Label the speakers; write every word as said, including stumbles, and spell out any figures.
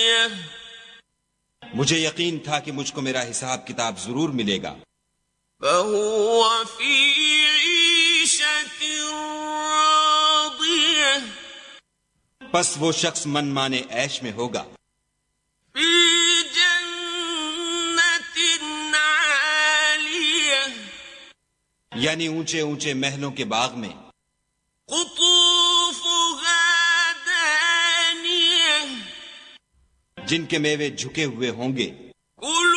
Speaker 1: मुझे यकीन था कि मुझको मेरा हिसाब किताब जरूर मिलेगा।
Speaker 2: فهو في عيشة راضية
Speaker 1: बस वो शख्स मन माने ऐश में होगा।
Speaker 2: في جنة عالية
Speaker 1: यानी ऊंचे ऊंचे महलों के बाग में।
Speaker 2: قطوفها دانية
Speaker 1: जिनके मेवे झुके हुए होंगे।